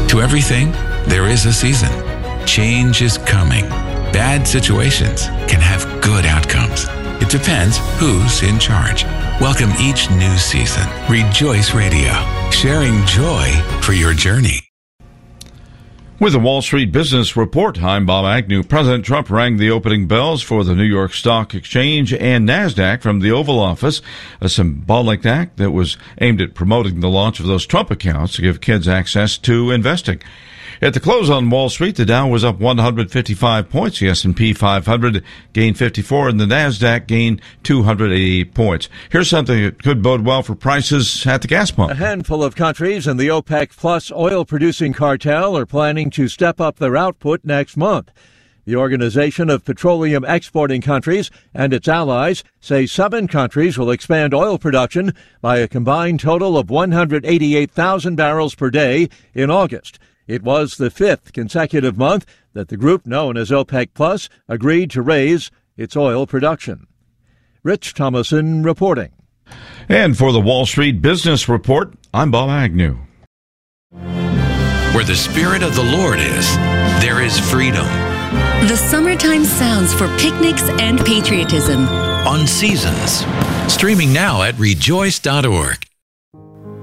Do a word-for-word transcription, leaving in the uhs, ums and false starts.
To everything, there is a season. Change is coming. Bad situations can have good outcomes. It depends who's in charge. Welcome each new season. Rejoice Radio, sharing joy for your journey. With the Wall Street Business Report, I'm Bob Agnew. President Trump rang the opening bells for the New York Stock Exchange and NASDAQ from the Oval Office, a symbolic act that was aimed at promoting the launch of those Trump accounts to give kids access to investing. At the close on Wall Street, the Dow was up one hundred fifty-five points. The S and P five hundred gained fifty-four, and the NASDAQ gained two hundred eighty-eight points. Here's something that could bode well for prices at the gas pump. A handful of countries in the OPEC Plus oil-producing cartel are planning to step up their output next month. The Organization of Petroleum Exporting Countries and its allies say seven countries will expand oil production by a combined total of one hundred eighty-eight thousand barrels per day in August. It was the fifth consecutive month that the group known as OPEC Plus agreed to raise its oil production. Rich Thomason reporting. And for the Wall Street Business Report, I'm Bob Agnew. Where the Spirit of the Lord is, there is freedom. The summertime sounds for picnics and patriotism. On Seasons. Streaming now at rejoice dot org.